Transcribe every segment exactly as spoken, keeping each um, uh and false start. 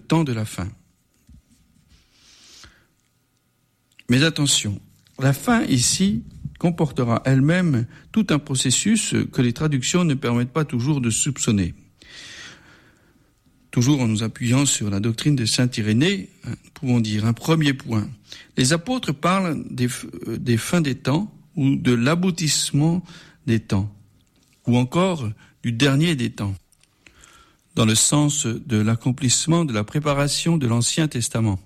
temps de la fin. Mais attention, la fin ici comportera elle-même tout un processus que les traductions ne permettent pas toujours de soupçonner. Toujours en nous appuyant sur la doctrine de saint Irénée, nous pouvons dire un premier point. Les apôtres parlent des, des fins des temps ou de l'aboutissement des temps, ou encore du dernier des temps, dans le sens de l'accomplissement de la préparation de l'Ancien Testament.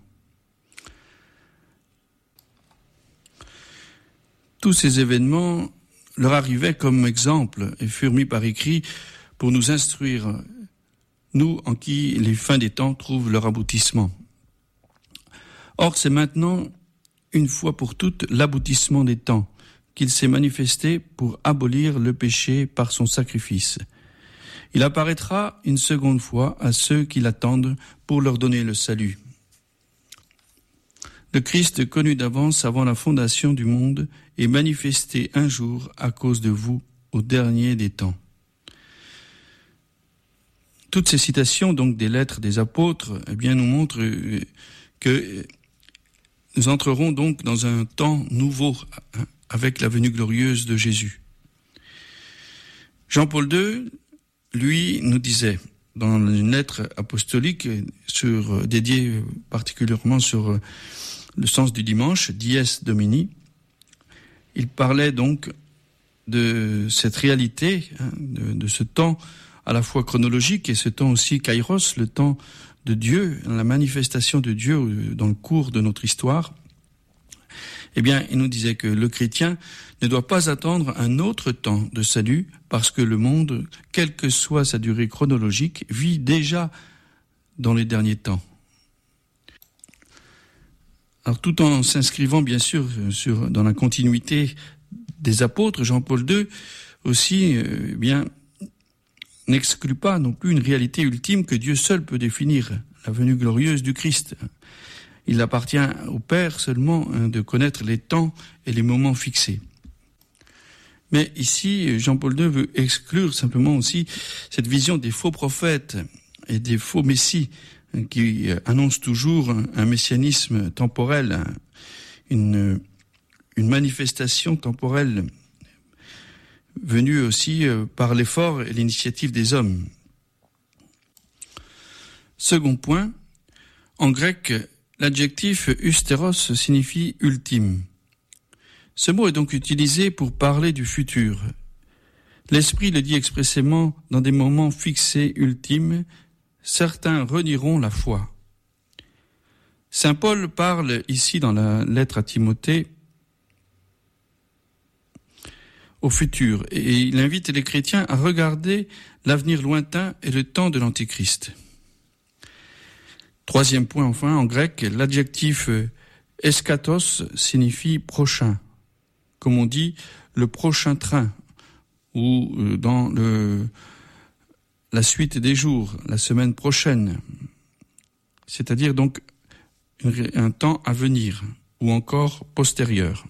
Tous ces événements leur arrivaient comme exemple et furent mis par écrit pour nous instruire, nous en qui les fins des temps trouvent leur aboutissement. Or, c'est maintenant, une fois pour toutes, l'aboutissement des temps qu'il s'est manifesté pour abolir le péché par son sacrifice. Il apparaîtra une seconde fois à ceux qui l'attendent pour leur donner le salut. Le Christ, connu d'avance avant la fondation du monde, est manifesté un jour à cause de vous au dernier des temps. Toutes ces citations donc des lettres des apôtres eh bien, nous montrent que nous entrerons donc dans un temps nouveau avec la venue glorieuse de Jésus. Jean-Paul deux, lui, nous disait dans une lettre apostolique sur, dédiée particulièrement sur le sens du dimanche, Dies Domini, il parlait donc de cette réalité, hein, de, de ce temps à la fois chronologique et ce temps aussi kairos, le temps de Dieu, la manifestation de Dieu dans le cours de notre histoire. Eh bien, il nous disait que le chrétien ne doit pas attendre un autre temps de salut parce que le monde, quelle que soit sa durée chronologique, vit déjà dans les derniers temps. Alors, tout en s'inscrivant, bien sûr, sur, dans la continuité des apôtres, Jean-Paul deux aussi, euh, bien, n'exclut pas non plus une réalité ultime que Dieu seul peut définir, la venue glorieuse du Christ. Il appartient au Père seulement hein, de connaître les temps et les moments fixés. Mais ici, Jean-Paul deux veut exclure simplement aussi cette vision des faux prophètes et des faux messies qui annonce toujours un messianisme temporel, une, une manifestation temporelle venue aussi par l'effort et l'initiative des hommes. Second point, en grec, l'adjectif ustéros signifie ultime. Ce mot est donc utilisé pour parler du futur. L'Esprit le dit expressément dans des moments fixés ultimes. Certains renieront la foi. Saint Paul parle ici dans la lettre à Timothée au futur et il invite les chrétiens à regarder l'avenir lointain et le temps de l'Antéchrist. Troisième point enfin, en grec, l'adjectif eskatos signifie prochain, comme on dit le prochain train ou dans le la suite des jours, la semaine prochaine, c'est-à-dire donc un temps à venir ou encore postérieur.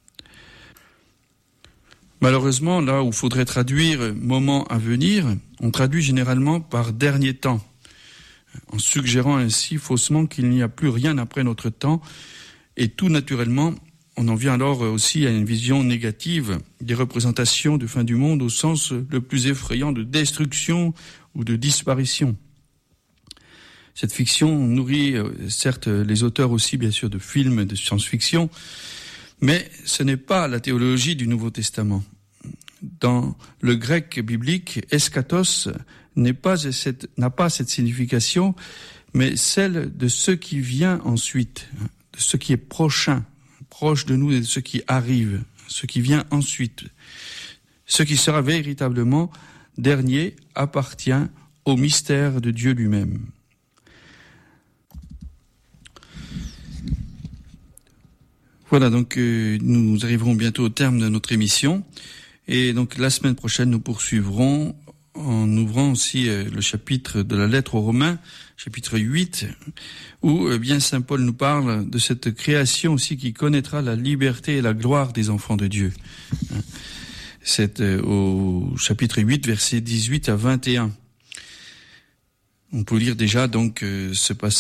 Malheureusement, là où il faudrait traduire moment à venir, on traduit généralement par dernier temps, en suggérant ainsi faussement qu'il n'y a plus rien après notre temps, et tout naturellement, on en vient alors aussi à une vision négative des représentations de fin du monde au sens le plus effrayant de destruction ou de disparition. Cette fiction nourrit certes les auteurs aussi bien sûr de films de science-fiction, mais ce n'est pas la théologie du Nouveau Testament. Dans le grec biblique, eskatos n'est pas cette, n'a pas cette signification, mais celle de ce qui vient ensuite, de ce qui est prochain, proche de nous et de ce qui arrive, ce qui vient ensuite. Ce qui sera véritablement dernier appartient au mystère de Dieu lui-même. Voilà, donc euh, nous arriverons bientôt au terme de notre émission. Et donc la semaine prochaine, nous poursuivrons en ouvrant aussi euh, le chapitre de la lettre aux Romains, chapitre huit, où euh, bien saint Paul nous parle de cette création aussi qui connaîtra la liberté et la gloire des enfants de Dieu. C'est euh, au chapitre huit, versets dix-huit à vingt et un. On peut lire déjà donc euh, ce passage